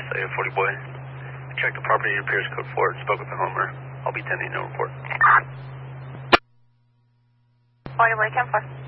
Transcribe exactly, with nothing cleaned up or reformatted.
advised, I have forty boy. Check the property, it appears code four, spoke with the homeowner. I'll be attending no report. forty boy, ten four.